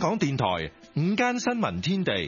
港電台午間新聞天地，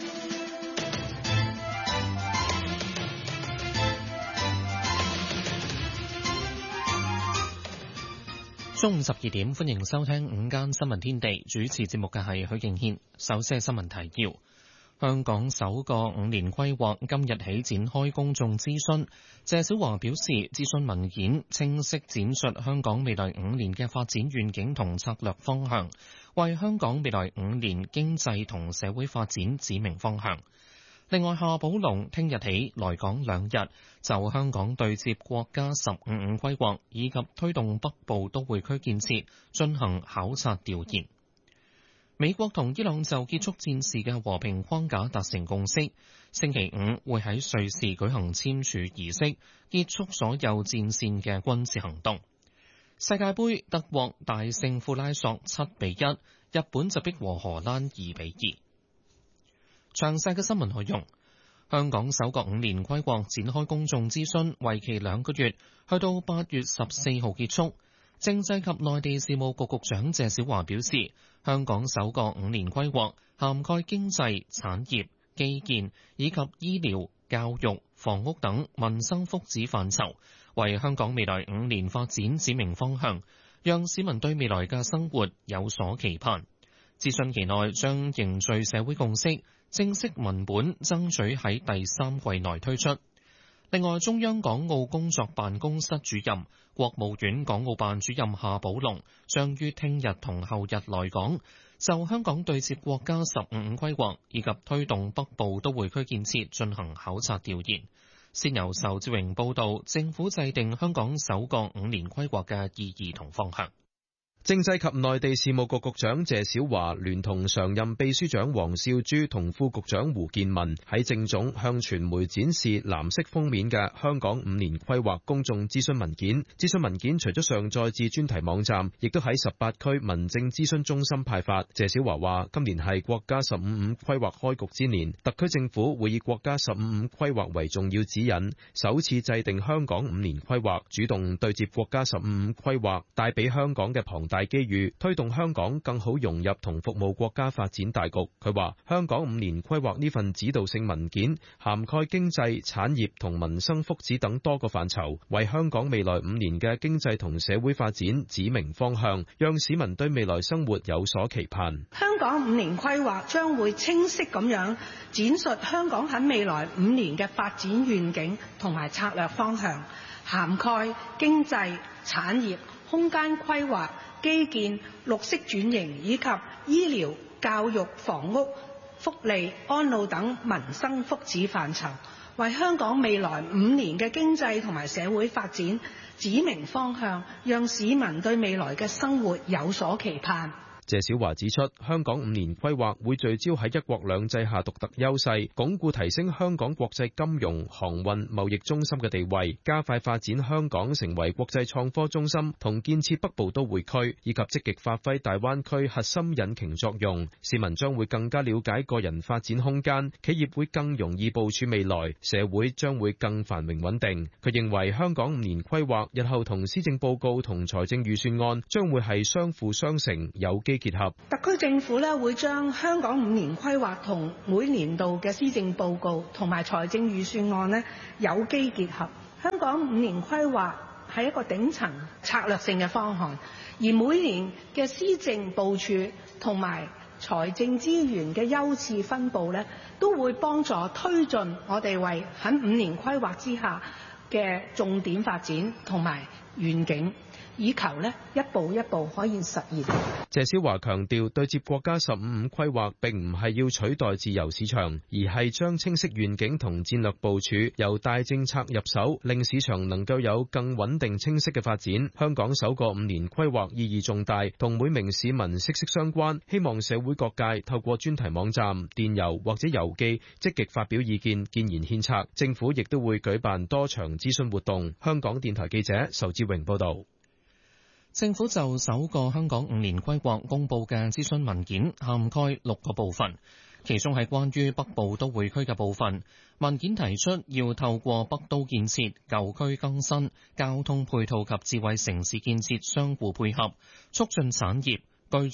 中午12點，歡迎收聽午間新聞天地。主持節目嘅係許敬軒。首先係新聞提要：香港首個5年規劃今日起展開公眾諮詢。謝小華表示，諮詢文件清晰展述香港未來5年嘅發展願景同策略方向，為香港未來5年經濟同社會發展指明方向。另外，夏寶龍聽日起來港2日，就香港對接國家15五規劃以及推動北部都會區建設進行考察調研。美國同伊朗就結束戰事嘅和平框架達成共識，星期五會喺瑞士舉行簽署儀式，結束所有戰線嘅軍事行動。世界盃，德國大勝庫拉索7-1，日本就逼和荷蘭2-2。詳細嘅新聞內容。香港首個5年規劃展開公眾諮詢，為期2個月，去到8月14號結束。政制及內地事務局局長謝小華表示，香港首個5年規劃涵蓋經濟、產業、基建以及醫療、教育、房屋等民生福祉範疇，為香港未來5年發展指明方向，讓市民對未來嘅生活有所期盼。諮詢期內將凝聚社會共識，正式文本爭取喺第3季內推出。另外，中央港澳工作辦公室主任、國務院港澳辦主任夏寶龍將於聽日同後日來港，就香港對接國家15五規劃以及推動北部都會區建設進行考察調研。先由仇志榮報道政府制定香港首個5年規劃嘅意義同方向。 政制及內地事務局局長謝小華聯同常任秘書長王少珠同副局長胡健民喺政總向傳媒展示藍色封面嘅香港5年規劃公眾諮詢文件。諮詢文件除咗上載至專題網站，亦都喺18區民政諮詢中心派發。謝小華話：今年係國家15五規劃開局之年，特區政府會以國家15五規劃為重要指引，首次制定香港5年規劃，主動對接國家15五規劃，帶俾香港嘅龐大機遇，推動香港更好融入同服務國家發展大局。佢話香港5年規劃呢份指導性文件涵蓋經濟、產業同民生福祉等多個範疇，為香港未來5年嘅經濟同社會發展指明方向，讓市民對未來生活有所期盼。 香港5年規劃將會清晰咁樣展述香港喺未來5年嘅發展願景同埋策略方向，涵蓋經濟、產業、空間規劃、基建、綠色轉型以及醫療、教育、房屋、福利、安老等民生福祉範疇，為香港未來5年嘅經濟同埋社會發展指明方向，讓市民對未來嘅生活有所期盼。 謝小華指出，香港5年規劃會聚焦喺一國兩制下獨特優勢，鞏固提升香港國際金融、航運、貿易中心嘅地位，加快發展香港成為國際創科中心，同建設北部都會區，以及積極發揮大灣區核心引擎作用。市民將會更加了解個人發展空間，企業會更容易部署未來，社會將會更繁榮穩定。佢認為香港5年規劃日後同施政報告同財政預算案將會係相輔相成，有機結合。 特區政府會將香港5年規劃同每年度嘅施政報告同埋財政預算案有機結合。香港5年規劃係一個頂層策略性嘅方案，而每年嘅施政部署同埋財政資源嘅優次分佈都會幫助推進我哋為喺5年規劃之下嘅重點發展同埋願景，以求一步一步可以實現。 謝小華強調，對接國家15五規劃並唔係要取代自由市場，而係將清晰願景同戰略部署由大政策入手，令市場能夠有更穩定清晰嘅發展。香港首個5年規劃意義重大，同每名市民息息相關。希望社會各界透過專題網站、電郵或者郵寄積極發表意見，建言獻策。政府亦都會舉辦多場諮詢活動。香港電台記者仇志榮報道。 政府就首個香港5年規劃公佈嘅諮詢文件涵蓋6個部分，其中係關於北部都會區嘅部分。文件提出要透過北都建設、舊區更新、交通配套及智慧城市建設相互配合，促進產業、居住、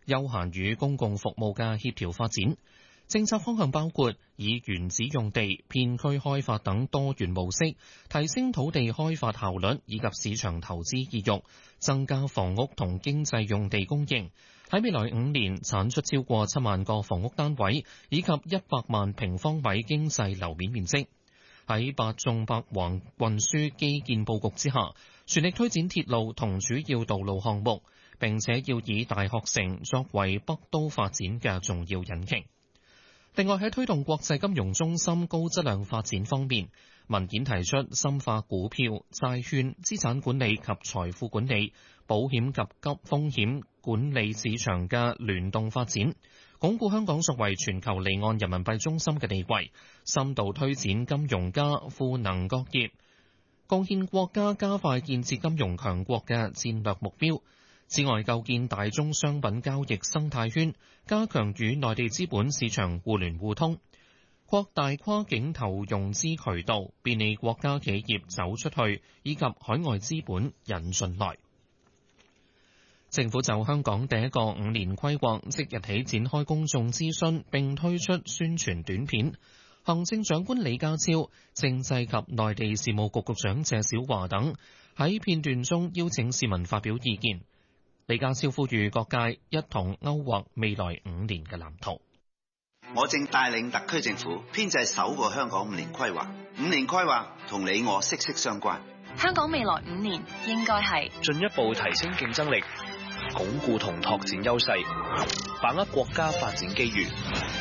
休閒與公共服務嘅協調發展。政策方向包括以原址用地、片區開發等多元模式，提升土地開發效率以及市場投資意欲，增加房屋同經濟用地供應。喺未來5年產出超過7萬個房屋單位，以及100萬平方米經濟樓面面積。喺百縱百橫運輸基建佈局之下，全力推展鐵路同主要道路項目，並且要以大學城作為北都發展嘅重要引擎。另外喺推動國際金融中心高質量發展方面，文件提出深化股票、債券、資產管理及財富管理、保險及急風險管理市場嘅聯動發展，鞏固香港作為全球離岸人民幣中心嘅地位，深度推展金融加賦能各業，貢獻國家加快建設金融強國嘅戰略目標。此外，構建大宗商品交易生態圈，加強與內地資本市場互聯互通，擴大跨境投融資渠道，便利國家企業走出去，以及海外資本引進來。政府就香港第一個5年規劃即日起展開公眾諮詢，並推出宣傳短片。行政長官李家超、政制及內地事務局局長謝小華等喺片段中邀請市民發表意見。李家超呼籲各界一同勾畫未來5年嘅藍圖。 我正帶領特區政府編製首個香港5年規劃。5年規劃同你我息息相關。 香港未來5年應該係進一步提升競爭力，鞏固同拓展優勢，把握國家發展機遇，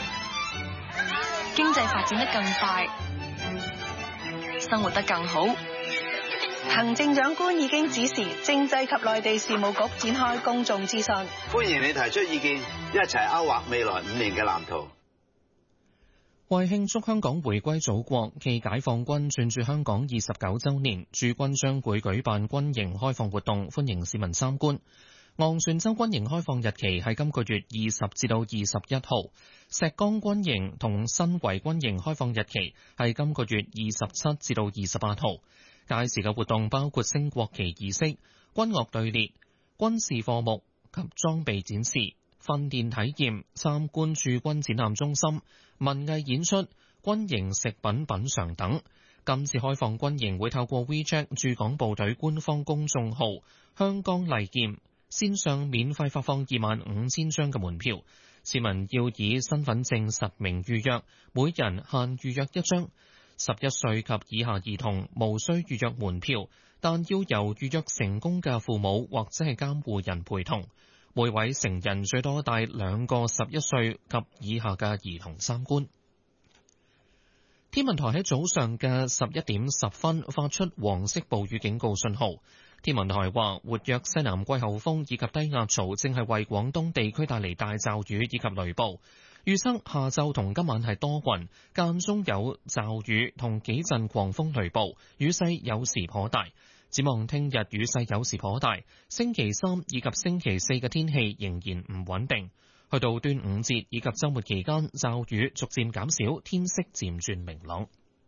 經濟發展得更快，生活得更好。 行政長官已經指示政制及內地事務局展開公眾諮詢， 歡迎你提出意見，一齊勾畫未來5年嘅藍圖。 為慶祝香港回歸祖國暨解放軍進駐香港29週年，駐軍將會舉辦軍營開放活動，歡迎市民參觀。昂船洲軍營開放日期係今個月20至到21號，石崗軍營同新圍軍營開放日期係今個月27至到28號。屆時嘅活動包括升國旗儀式、軍樂隊列、軍事課目及裝備展示、訓練體驗、參觀駐軍展覽中心、文藝演出、軍營食品品嘗等。今次開放軍營會透過 WeChat 駐港部隊官方公眾號香港利劍線上免費發放25,000張嘅門票，市民要以身份證實名預約，每人限預約1張。11歲及以下兒童無需預約門票，但要由預約成功嘅父母或者係監護人陪同。每位成人最多帶2個11歲及以下嘅兒童參觀。天文台喺早上嘅11點10分發出黃色暴雨警告信號。天文台話，活躍西南季候風以及低壓槽正係為廣東地區帶嚟大驟雨以及雷暴。預測下晝同今晚係多雲，間中有驟雨同幾陣狂風雷暴，雨勢有時頗大。展望聽日雨勢有時頗大，星期3以及星期4嘅天氣仍然唔穩定。去到端午節以及週末期間，驟雨逐漸減少，天色漸轉明朗。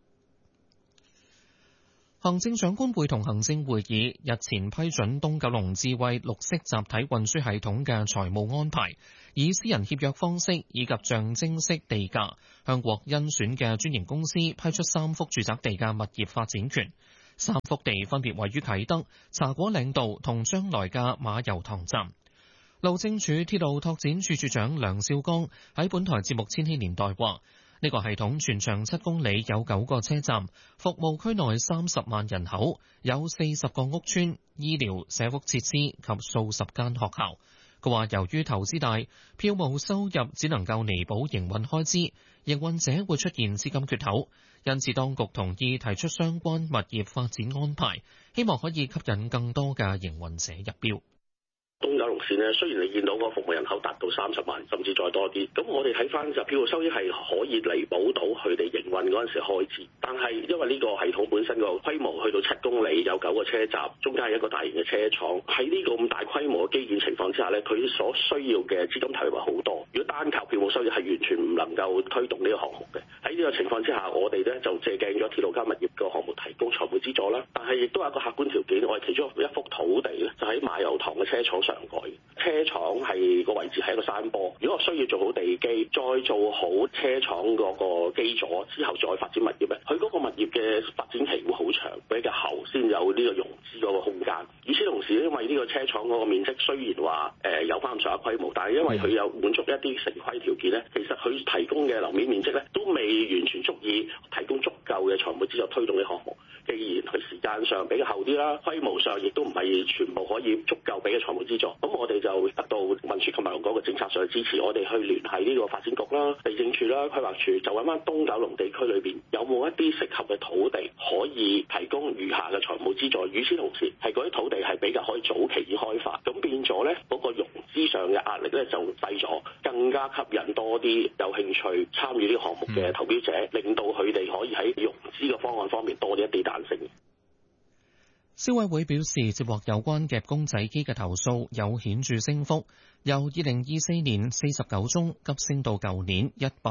行政長官會同行政會議日前批准東九龍智慧綠色集體運輸系統嘅財務安排，以私人協約方式以及象徵式地價向獲甄選嘅專營公司批出3幅住宅地嘅物業發展權。3幅地分別位於啟德、茶果嶺道同將來嘅馬油塘站。路政署鐵路拓展處處長梁少剛喺本台節目《千禧年代》話：呢個系統全長7公里，有9個車站，服務區內30萬人口，有40個屋邨、醫療、社福設施及數十間學校。佢話由於投資大，票務收入只能夠彌補營運開支，營運者會出現資金缺口，因此當局同意提出相關物業發展安排，希望可以吸引更多嘅營運者入標。 東九龍線咧，雖然你見到個服務人口達到30萬，甚至再多啲，咁我哋睇翻就票務收益係可以彌補到佢哋營運嗰陣時開支，但係因為呢個系統本身個規模去到7公里，有9個車站，中間係一個大型嘅車廠，喺呢個咁大規模嘅基建情況之下咧，佢所需要嘅資金投入好多。如果單靠票務收益係完全唔能夠推動呢個項目嘅。喺呢個情況之下，我哋咧就借鏡咗鐵路加物業個項目提供財務資助啦，但係亦都有一個客觀條件，我哋其中一幅土地咧就喺馬油塘嘅車廠上蓋， 車廠係個位置係一個山坡，如果我需要做好地基，再做好車廠嗰個基礎之後再發展物業咧，佢嗰個物業嘅發展期會好長，比較後先有呢個融資嗰個空間。與此同時，因為呢個車廠嗰個面積雖然話有翻咁上下規模，但係因為佢有滿足一啲城規條件咧，其實佢提供嘅樓面面積咧都未完全足以提供足夠嘅財務資助推動嘅項目。既然佢時間上比較後啲啦，規模上亦都唔係全部可以足夠俾嘅財務資助，咁我哋就得到運輸及物流局嘅政策上嘅支持，我哋去聯繫呢個發展局啦、地政處啦、規劃處，就揾翻東九龍地區裏邊有冇一啲適合嘅土地可以提供餘下嘅財務資助。與此同時，係嗰啲土地係比較可以早期已開發，咁變咗咧嗰個融資上嘅壓力咧就低咗，更加吸引多啲有興趣參與呢個項目嘅投標者，令到佢哋可以喺融資嘅方案方面多啲一啲彈性。 消委會表示，接獲有關夾公仔機嘅投訴有顯著升幅，由2024年49宗急升到舊年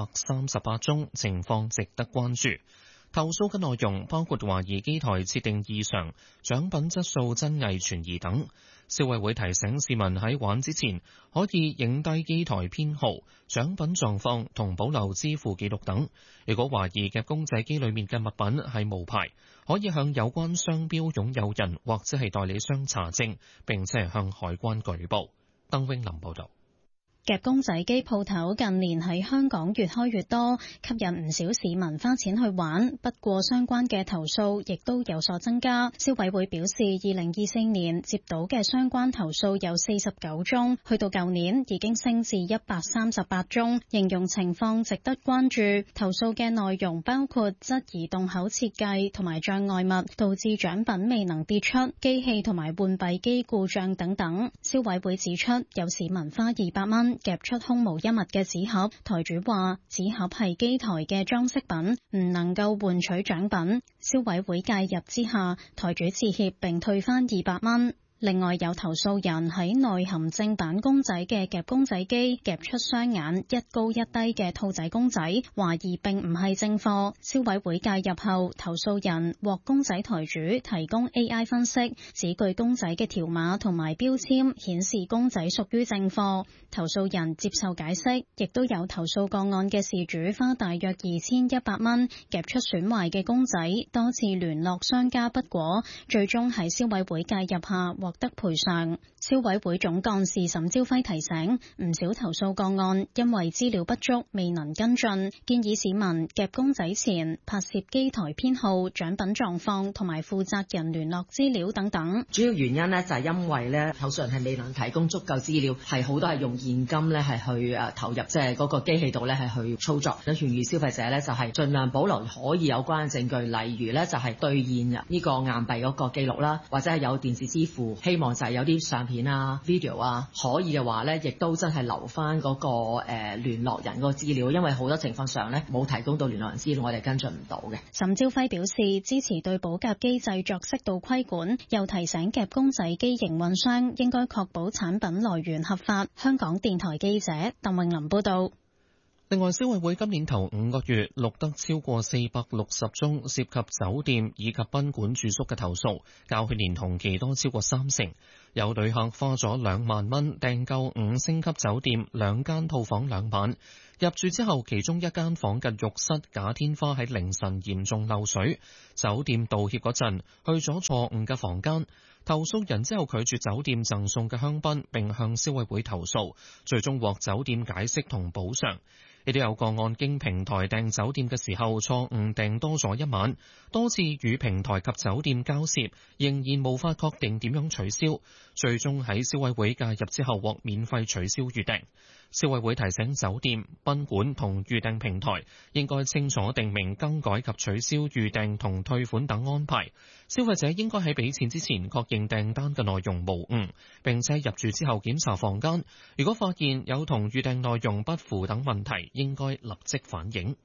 138宗，情況值得關注。投訴嘅內容包括懷疑機台設定異常、獎品質素真偽存疑等。消委會提醒市民喺玩之前可以影低機台編號、獎品狀況同保留支付記錄等。如果懷疑夾公仔機裡面嘅物品係無牌，可以向有關商標擁有人或者係代理商查證，並且係向海關舉報。鄧永林報導。 夾公仔機鋪頭近年喺香港越開越多，吸引唔少市民花錢去玩。不過相關嘅投訴亦都有所增加。消委會表示，2024年接到嘅相關投訴有49宗，去到舊年已經升至138宗，形容情況值得關注。投訴嘅內容包括質疑洞口設計同埋障礙物，導致獎品未能跌出，機器同埋換幣機故障等等。消委會指出，有市民花200蚊夾出空無一物嘅紙盒，台主話紙盒係機台嘅裝飾品，唔能夠換取獎品。消委會介入之下，台主致歉並退返200蚊。另外有投訴人喺內含正版公仔嘅夾公仔機夾出雙眼一高一低嘅兔仔公仔，懷疑並唔係正貨。消委會介入後，投訴人獲公仔台主提供 AI 分析，指據公仔嘅條碼同埋標籤顯示公仔屬於正貨。投訴人接受解釋，亦都有投訴個案嘅事主花大約2100蚊夾出損壞嘅公仔，多次聯絡商家不果，最終喺消委會介入下獲得賠償。消委會總幹事沈朝輝提醒，唔少投訴個案因為資料不足未能跟進，建議市民夾公仔前拍攝機台編號、獎品狀況同埋負責人聯絡資料等等。 主要原因呢，就係因為呢投訴人係未能提供足夠資料，係好多係用現金呢係去投入即係嗰個機器度呢係去操作。咁勸喻消費者呢，就係盡量保留可以有關嘅證據，例如呢就係兌現呢個硬幣嗰個記錄啦，或者係有電子支付，希望就係有啲相片啊、video 啊，可以嘅話呢，亦都真係留翻嗰個聯絡人個資料，因為好多情況上呢冇提供到聯絡人資料，我哋跟進唔到嘅。 沈朝輝表示支持對補夾機製作適度規管，又提醒夾公仔機營運商應該確保產品來源合法。香港電台記者鄧穎琳報道。 另外，消委會今年頭5個月錄得超過460宗涉及酒店以及賓館住宿嘅投訴，較去年同期多超過30%。有旅客花咗2萬蚊訂購5星級酒店2間套房2晚，入住之後其中1間房嘅浴室假天花喺凌晨嚴重漏水，酒店道歉嗰陣去咗錯誤嘅房間，投訴人之後拒絕酒店贈送嘅香檳，並向消委會投訴，最終獲酒店解釋同補償。亦都有個案經平台訂酒店嘅時候錯誤訂多咗1晚，多次與平台及酒店交涉，仍然無法確定點樣取消，最終喺消委會介入之後獲免費取消預訂。消委會提醒酒店、賓館同預訂平台應該清楚訂明更改及取消預訂同退款等安排。消費者應該喺俾錢之前確認訂單嘅內容無誤，並且入住之後檢查房間，如果發現有同預訂內容不符等問題，應該立即反映。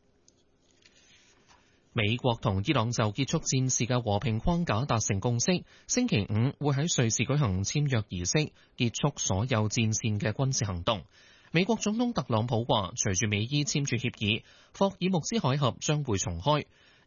美國同伊朗就結束戰事嘅和平框架達成共識，星期5會喺瑞士舉行簽約儀式，結束所有戰線嘅軍事行動。美國總統特朗普話，隨住美伊簽署協議，霍爾木茲海峽將會重開。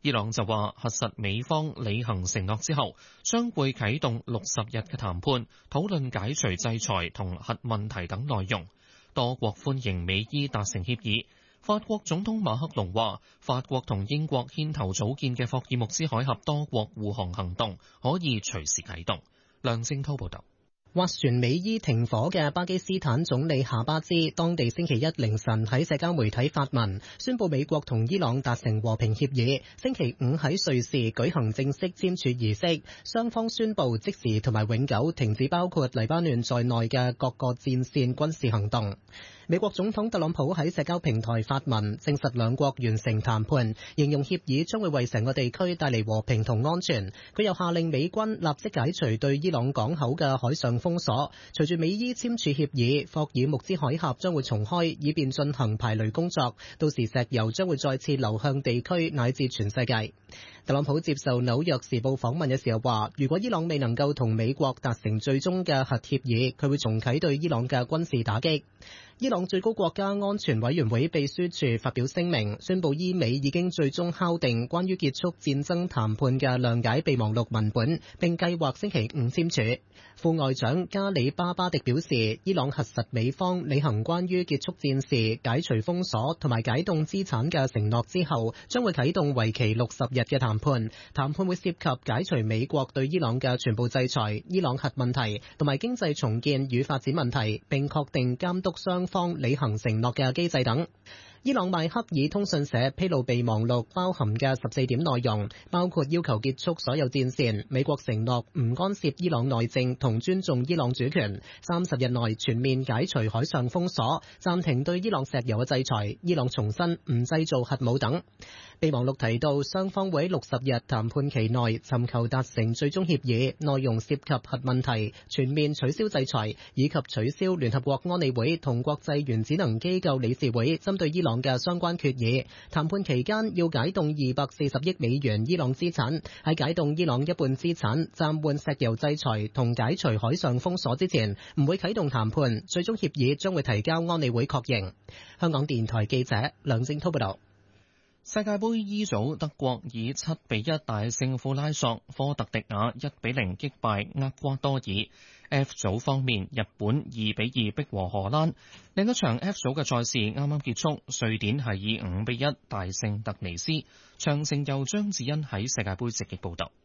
伊朗就話核實美方履行承諾之後，將會啟動60日嘅談判，討論解除制裁同核問題等內容。多國歡迎美伊達成協議。法國總統馬克龍話，法國同英國牽頭組建嘅霍爾木茲海峽多國護航行動可以隨時啟動。梁正濤報道。 斡旋美伊停火嘅巴基斯坦總理夏巴茲，當地星期一凌晨喺社交媒體發文，宣布美國同伊朗達成和平協議，星期五喺瑞士舉行正式簽署儀式，雙方宣布即時同埋永久停止包括黎巴嫩在內嘅各個戰線軍事行動。美國總統特朗普喺社交平台發文，證實兩國完成談判，形容協議將會為成個地區帶嚟和平同安全。佢又下令美軍立即解除對伊朗港口嘅海上封鎖。隨住美伊簽署協議，霍爾木茲海峽將會重開，以便進行排雷工作。到時石油將會再次流向地區乃至全世界。特朗普接受紐約時報訪問嘅時候話，如果伊朗未能夠同美國達成最終嘅核協議，佢會重啟對伊朗嘅軍事打擊。伊朗最高國家安全委員會秘書處發表聲明，宣布伊美已經最終敲定關於結束戰爭談判嘅諒解備忘錄文本，並計劃星期五簽署。副外長加里巴巴迪表示，伊朗核實美方履行關於結束戰事、解除封鎖同埋解凍資產嘅承諾之後，將會啟動為期60日嘅談判。談判會涉及解除美國對伊朗嘅全部制裁、伊朗核問題同埋經濟重建與發展問題，並確定監督雙方履行承諾嘅機制等。伊朗邁克爾通訊社披露備忘錄包含嘅14點內容，包括要求結束所有戰線，美國承諾唔干涉伊朗內政同尊重伊朗主權，30日內全面解除海上封鎖，暫停對伊朗石油嘅制裁，伊朗重申唔製造核武等。備忘錄提到，雙方會喺60日談判期內尋求達成最終協議，內容涉及核問題、全面取消制裁以及取消聯合國安理會同國際原子能機構理事會針對伊朗嘅相關決議。談判期間要解凍240億美元伊朗資產，喺解凍伊朗一半資產、暫緩石油制裁同解除海上封鎖之前，唔會啟動談判。最終協議將會提交安理會確認。香港電台記者梁正濤報道。 世界盃 E 組，德國以7-1大勝庫拉索，科特迪瓦1-0擊敗厄瓜多爾。F 組方面，日本2-2逼和荷蘭。另一場 F 組嘅賽事啱啱結束，瑞典係以5-1大勝突尼斯。詳情由張子欣喺世界盃直擊報道。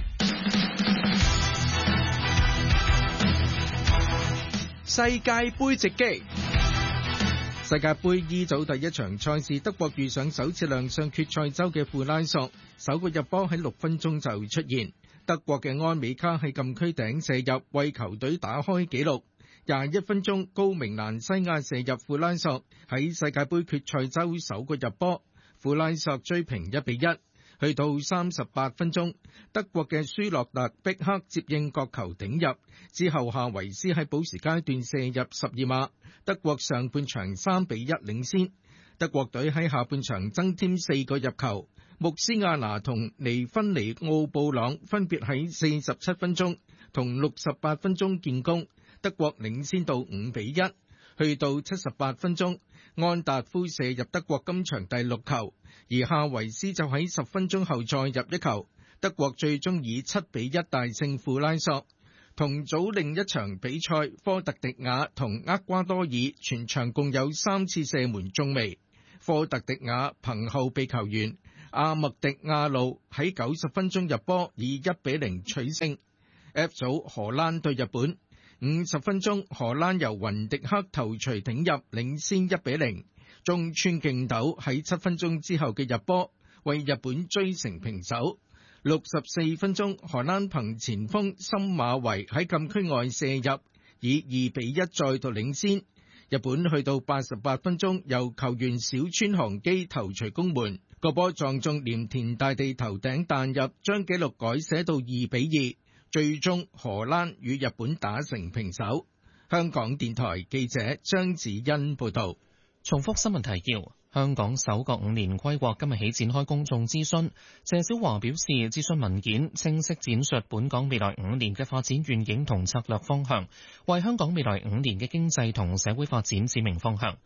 世界盃直擊。世界盃 E 組第一場賽事，德國遇上首次亮相決賽周嘅庫拉索，首個入波喺6分鐘就出現。德國嘅安美卡喺禁區頂射入，為球隊打開紀錄。21分鐘，高明蘭西亞射入庫拉索喺世界盃決賽周首個入波，庫拉索追平1-1。去到38分鐘，德國嘅舒洛特碧克接應角球頂入，之後夏維斯喺補時階段射入12碼，德國上半場3-1領先。德國隊喺下半場增添4個入球，穆斯亞拿同尼芬尼奧布朗分別喺47分鐘同68分鐘建功，德國領先到5-1。去到78分鐘，安達夫射入德國今場第6球，而夏維斯就喺10分鐘後再入1球，德國最終以7-1大勝庫拉索。同組另一場比賽，科特迪瓦同厄瓜多爾全場共有3次射門中楣，科特迪瓦憑後備球員阿麥迪亞路喺90分鐘入波，以1-0取勝。F 組荷蘭對日本，50分鐘荷蘭由雲迪克頭槌頂入，領先1-0。中村敬斗喺7分鐘之後嘅入波，為日本追成平手。64分鐘，荷蘭憑前鋒森馬維喺禁區外射入，以2-1再度領先。日本去到88分鐘，由球員小川航基頭槌攻門，個波撞中鎌田大地頭頂彈入，將紀錄改寫到2-2。最終荷蘭與日本打成平手。香港電台記者張子欣報道。 重複新聞提要：香港首個5年規劃今日起展開公眾諮詢。謝小華表示，諮詢文件清晰闡述本港未來5年嘅發展願景同策略方向，為香港未來5年嘅經濟同社會發展指明方向。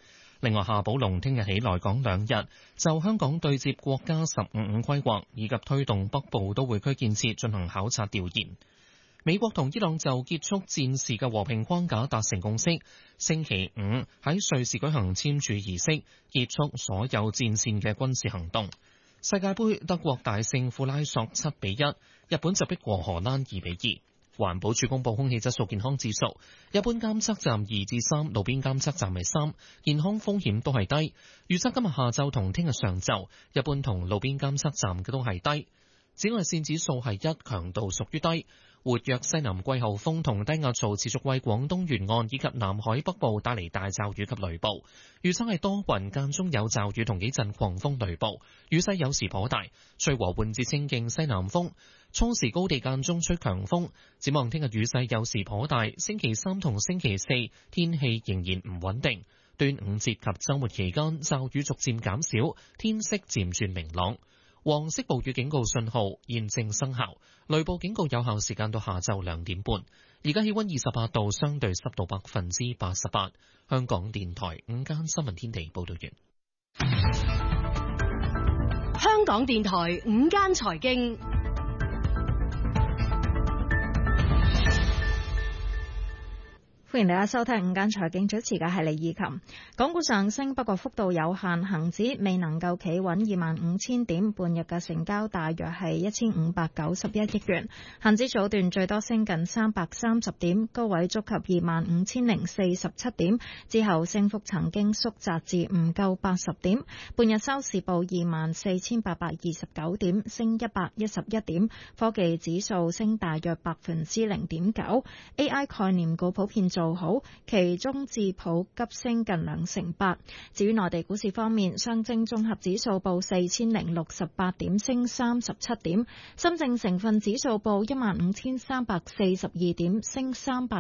另外，夏寶龍聽日起來港2日，就香港對接國家15規劃以及推動北部都會區建設進行考察調研。美國同伊朗就結束戰事嘅和平框架達成共識，星期五喺瑞士舉行簽署儀式，結束所有戰線嘅軍事行動。世界盃德國大勝庫拉索7-1，日本就逼和荷蘭2-2。環保署公布空氣質素健康指數，一般監測站2至3，路邊監測站係3，健康風險都係低。預測今日下晝同聽日上晝，一般同路邊監測站嘅都係低。紫外線指數係1，強度屬於低。活躍西南季候風同低壓槽持續為廣東沿岸以及南海北部帶嚟大驟雨及雷暴。預測係多雲間中有驟雨同幾陣狂風雷暴，雨勢有時頗大，吹和緩至清勁西南風。初時高地間中吹強風。展望聽日雨勢有時頗大，星期3同星期4天氣仍然唔穩定。端午節及週末期間驟雨逐漸減少，天色漸轉明朗。黃色暴雨警告信號現正生效，雷暴警告有效時間到下晝2點半。而家氣溫28度，相對濕度88%。香港電台午間新聞天地報道完。 香港電台午間財經。 歡迎大家收聽午間財經，主持嘅係李以琴。港股上升，不過幅度有限，恒指未能夠企穩25,000點，半日嘅成交大約係1591億元。恒指早段最多升近330點，高位觸及25,047點，之後升幅曾經縮窄至唔夠80點。半日收市報24,829點，升111點。科技指數升大約0.9%。AI 概念股普遍做好，其中智普急升近2%。至於內地股市方面，上證綜合指數報4068點，升37點；深證成分指數報15,342點，升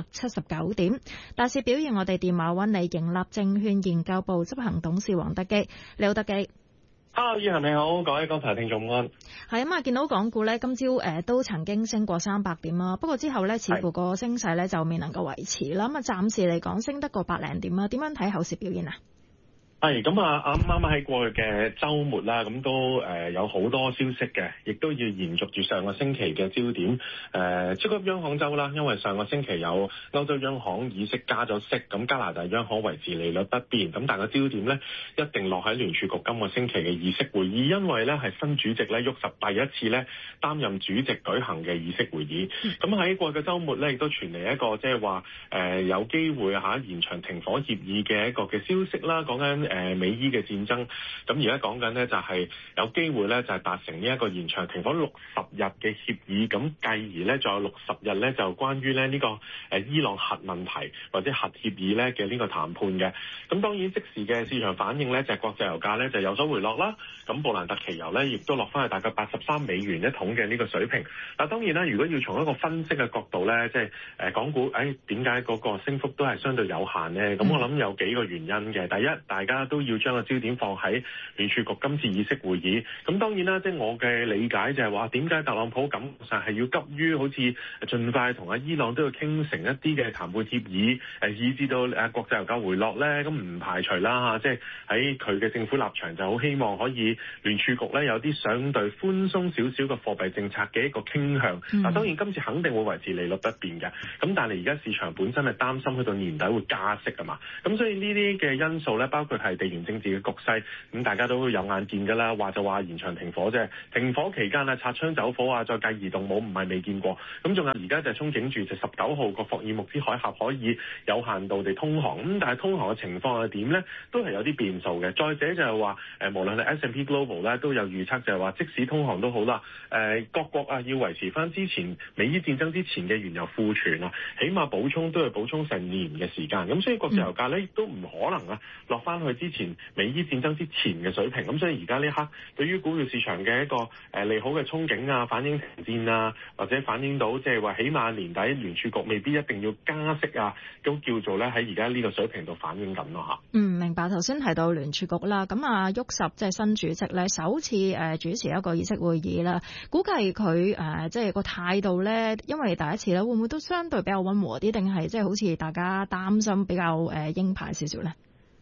379點。大市表現，我哋電話揾嚟盈立證券研究部執行董事黃德基，你好，德基。 Hello， 以恒你好，各位港台聽眾安。 係啊嘛，見到港股咧，今朝都曾經升過300點啦，不過之後咧，似乎個升勢咧就未能夠維持啦。咁啊，暫時嚟講升得個百零點啦。點樣睇後市表現啊？ 係咁啊！啱啱喺過去嘅週末啦，咁都有好多消息嘅，亦都要延續住上個星期嘅焦點。超級央行週啦，因為上個星期有歐洲央行議息加咗息，咁加拿大央行維持利率不變，咁但係個焦點咧一定落喺聯儲局今個星期嘅議息會議，因為咧係新主席咧沃什第一次咧擔任主席舉行嘅議息會議。咁喺過去嘅週末咧，亦都傳嚟一個即係話有機會延長停火協議嘅一個嘅消息啦，講緊美伊嘅戰爭，咁而家講緊呢，就係有機會咧就係達成呢一個延長停火60日嘅協議，咁繼而咧仲有60日咧就關於咧呢個伊朗核問題或者核協議咧嘅呢個談判嘅。咁當然即時嘅市場反應咧就係國際油價咧就有所回落啦，咁布蘭特期油咧亦都落翻去大概83美元一桶嘅呢個水平。嗱當然啦，如果要從一個分析嘅角度咧，即係港股點解嗰個升幅都係相對有限呢？咁我諗有幾個原因嘅。第一，大家都要將個焦點放喺聯儲局今次議息會議。咁當然啦，即係我嘅理解就係話，點解特朗普感覺上係要急於好似盡快同伊朗都要傾成一啲嘅談判協議，以至到國際油價回落咧。咁唔排除啦，即係喺佢嘅政府立場就好希望可以聯儲局咧有啲相對寬鬆少少嘅貨幣政策嘅一個傾向。嗱當然今次肯定會維持利率不變嘅。咁但係而家市場本身係擔心去到年底會加息啊嘛。咁所以呢啲嘅因素咧，包括係地緣政治嘅局勢，咁大家都有眼見㗎啦。話就話延長停火啫，停火期間擦槍走火啊，再計移動武唔係未見過。咁仲有而家就憧憬住就19號個霍爾木茲海峽可以有限度地通航。咁但係通航嘅情況係點咧？都係有啲變數嘅。再者就係話無論係 S&P Global 咧都有預測，就係話即使通航都好啦，各國要維持翻之前美伊戰爭之前嘅原油庫存啊，起碼補充都係補充成年嘅時間。咁所以國際油價咧都唔可能落翻去之前美伊戰爭之前嘅水平。咁所以而家呢刻對於股票市場嘅一個利好嘅憧憬啊，反映停戰啊，或者反映到即係話起碼年底聯儲局未必一定要加息啊，都叫做咧喺而家呢個水平度反映緊咯嚇。 明白。頭先提到聯儲局啦，咁沃什即係新主席咧，首次主持一個議息會議啦，估計佢即係個態度咧，因為第一次咧，會唔會都相對比較溫和啲，定係即係好似大家擔心比較鷹派少少咧？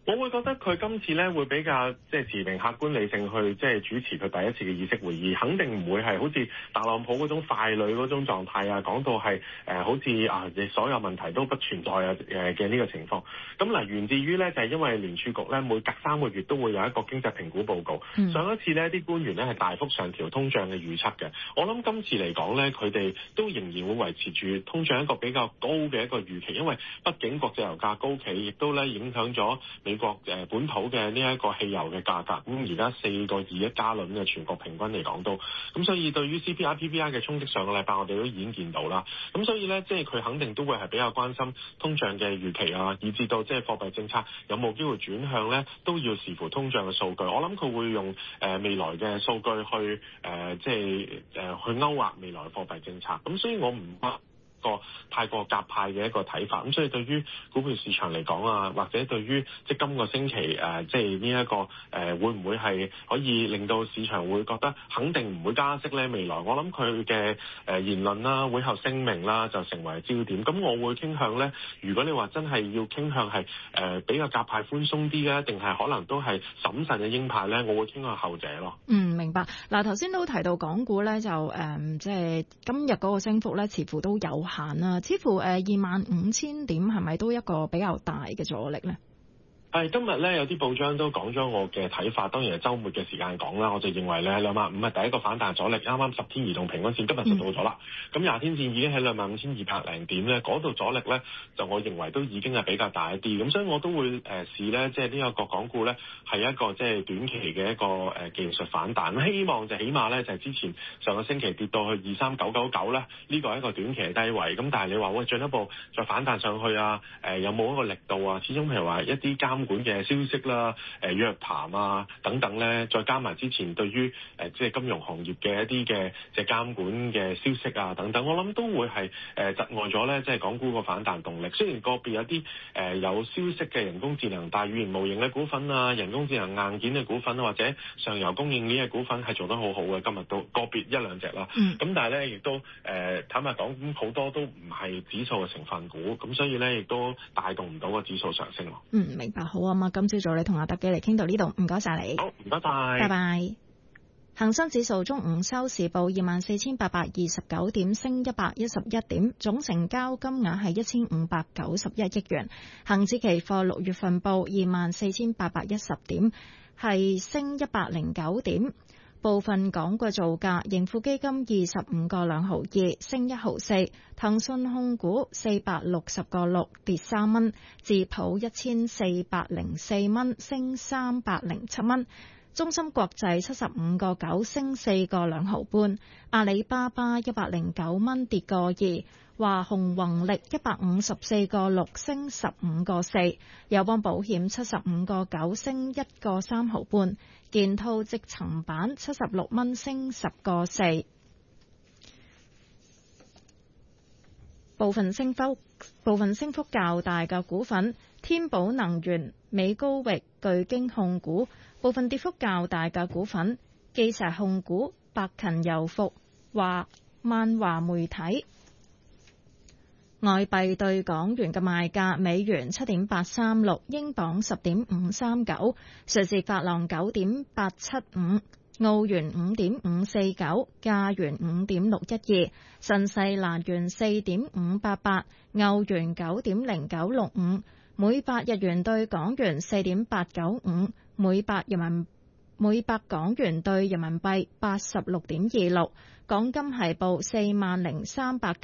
我會覺得佢今次咧會比較持平、客觀、理性去主持佢第一次嘅議息會議，肯定唔會係好似特朗普嗰種傀儡嗰種狀態啊，講到係好似所有問題都不存在啊嘅呢個情況。咁嗱，源自於咧就係因為聯儲局咧每隔3個月都會有一個經濟評估報告。上一次呢啲官員咧係大幅上調通脹嘅預測嘅，我諗今次嚟講咧佢哋都仍然會維持住通脹一個比較高嘅一個預期，因為畢竟國際油價高企，亦都咧影響咗美國本土嘅呢一個汽油嘅價格。咁而家4個2一加侖嘅全國平均嚟講都，咁所以對於 CPI、PPI 嘅衝擊，上個禮拜我哋都已經見到啦。咁所以咧佢肯定都會係比較關心通脹嘅預期啊，以至到貨幣政策有冇機會轉向咧，都要視乎通脹嘅數據。我諗佢會用未來嘅數據去去勾畫未來嘅貨幣政策。咁所以我唔個太過鴿派嘅一個睇法。咁所以對於股票市場嚟講啊，或者對於今個星期呢一個會唔會係可以令到市場會覺得肯定唔會加息咧？未來我諗佢嘅言論啦、會後聲明啦就成為焦點。咁我會傾向咧，如果你話真係要傾向係比較鴿派寬鬆啲嘅，定係可能都係審慎嘅鷹派咧？我會傾向後者咯。 明白。嗱，頭先都提到港股咧，就今日嗰個升幅咧，似乎都有限啦，似乎25,000點係咪都一個比較大嘅阻力咧？ 今日咧有啲報章都講咗我嘅睇法，當然係週末嘅時間講啦。我就認為咧25,500係第一個反彈阻力，啱啱10天移動平均線今日就到咗啦。咁20天線已經喺25,200零點咧，嗰度阻力咧就我認為都已經係比較大一啲。咁所以我都會視咧呢一個港股咧係一個短期嘅一個技術反彈。希望就起碼咧就係之前上個星期跌到去23,999咧，呢個係一個短期嘅低位。咁但係你話進一步再反彈上去啊？有冇一個力度啊？始終譬如話一啲監管嘅消息啦、約談啊等等咧，再加埋之前對於金融行業嘅一啲嘅監管嘅消息啊等等，我諗都會係窒礙咗咧港股個反彈動力。雖然個別有啲有消息嘅人工智能、大語言模型嘅股份啊、人工智能硬件嘅股份啊，或者上游供應鏈嘅股份係做得好好嘅，今日都個別一兩隻啦。咁但係咧亦都坦白講，好多都唔係指數嘅成分股，咁所以咧亦都帶動唔到個指數上升咯。 明白。好啊嘛，今朝早你同阿德基嚟傾到呢度，唔該晒你。 好，唔該晒。 拜拜。恒生指數中午收市報24,829點，升111點，總成交金額係1,591億元。恒指期貨6月份報24,810點，係升109點。部分港股造價，盈富基金25個2毫2，升1毫4；騰訊控股460個6，跌3蚊；智普1404蚊，升307蚊；中芯國際75個9，升4個2毫半；阿里巴巴109蚊，跌個2；華虹宏力154個6，升15個4；友邦保險75個9，升1個3毫半；建滔積層板76蚊，升10個4。部分升幅較大嘅股份：天寶能源、美高域、巨京控股；部分跌幅較大嘅股份：基石控股、百勤油服、萬華媒體。外幣對港元嘅賣價：美元7.836，英鎊10.539，瑞士法郎9.875，澳元5.549，加元5.612，新西蘭元4.588，歐元9.0965，每百日元對港元4.895，每百港元對人民幣86.26。港金係報40,300。